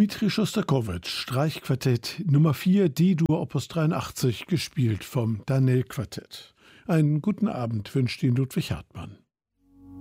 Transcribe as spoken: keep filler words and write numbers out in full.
Dmitri Schostakowitsch, Streichquartett Nummer vier, D-Dur Opus dreiundachtzig, gespielt vom Darnell Quartett. Einen guten Abend wünscht Ihnen Ludwig Hartmann.